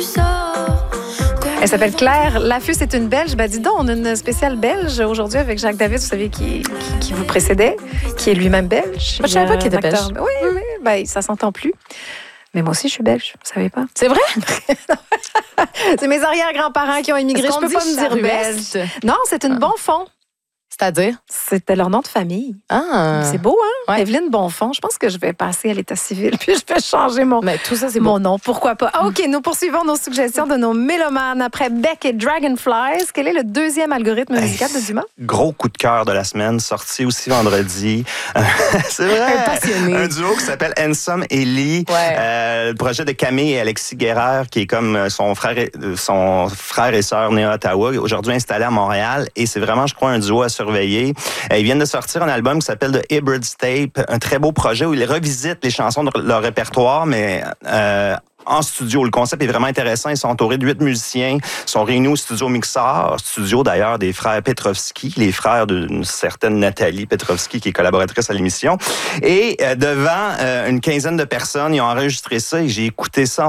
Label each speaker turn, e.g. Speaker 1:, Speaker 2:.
Speaker 1: Elle s'appelle Claire Lafus, c'est une Belge. Ben, dis donc, on a une spéciale belge aujourd'hui avec Jacques David, vous savez, qui vous précédait, qui est lui-même belge.
Speaker 2: Moi, je savais pas qu'il était belge.
Speaker 1: Oui, ben, ça s'entend plus. Mais moi aussi, je suis belge, vous savez pas?
Speaker 2: C'est vrai?
Speaker 1: C'est mes arrière-grands-parents qui ont immigré. Je peux pas me dire belge. Non, c'est une Bonfons.
Speaker 2: C'est-à-dire?
Speaker 1: C'était leur nom de famille.
Speaker 2: Ah.
Speaker 1: C'est beau, hein?
Speaker 2: Ouais.
Speaker 1: Evelyne Bonfons. Je pense que je vais passer à l'état civil puis je vais changer mon
Speaker 2: tout ça, c'est
Speaker 1: mon
Speaker 2: beau.
Speaker 1: nom. Pourquoi pas? OK, nous poursuivons nos suggestions de nos mélomanes. Après Beck et Dragonflies, quel est le deuxième algorithme musical de Dumas?
Speaker 3: Gros coup de cœur de la semaine, sorti aussi vendredi. C'est vrai.
Speaker 2: Un passionné.
Speaker 3: Un duo qui s'appelle Ensom et Lee.
Speaker 2: Ouais.
Speaker 3: Le projet de Camille et Alexis Guérard, qui est comme son frère et sœur nés à Ottawa, aujourd'hui installé à Montréal. Et c'est vraiment, je crois, un duo à surveiller. Ils viennent de sortir un album qui s'appelle The Hybrids Tape, un très beau projet où ils revisitent les chansons de leur répertoire, mais en studio. Le concept est vraiment intéressant. Ils sont entourés de 8 musiciens. Ils sont réunis au studio Mixar, studio d'ailleurs des frères Petrovski, les frères d'une certaine Nathalie Petrovski, qui est collaboratrice à l'émission. Et devant une quinzaine de personnes, ils ont enregistré ça et j'ai écouté ça